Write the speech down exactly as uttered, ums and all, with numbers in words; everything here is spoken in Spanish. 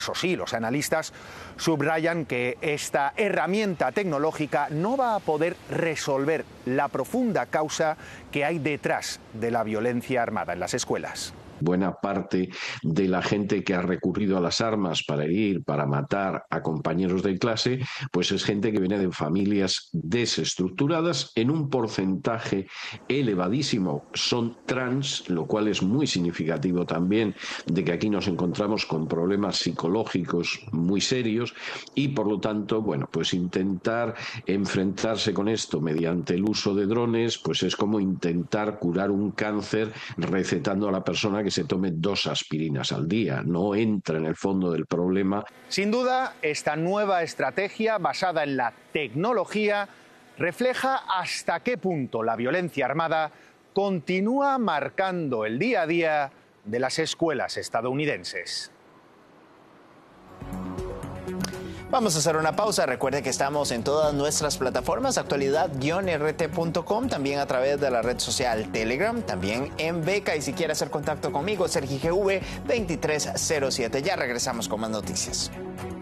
Eso sí, los analistas subrayan que esta herramienta tecnológica no va a poder resolver la profunda causa que hay detrás de la violencia armada en las escuelas. Buena parte de la gente que ha recurrido a las armas para herir, para matar a compañeros de clase, pues es gente que viene de familias desestructuradas. En un porcentaje elevadísimo son trans, lo cual es muy significativo también de que aquí nos encontramos con problemas psicológicos muy serios y por lo tanto, bueno, pues intentar enfrentarse con esto mediante el uso de drones, pues es como intentar curar un cáncer recetando a la persona que se tome dos aspirinas al día, no entra en el fondo del problema. Sin duda, esta nueva estrategia basada en la tecnología refleja hasta qué punto la violencia armada continúa marcando el día a día de las escuelas estadounidenses. Vamos a hacer una pausa. Recuerde que estamos en todas nuestras plataformas, actualidad guion r t punto com, también a través de la red social Telegram, también en Beca. Y si quiere hacer contacto conmigo, Sergi G V veintitrés cero siete. Ya regresamos con más noticias.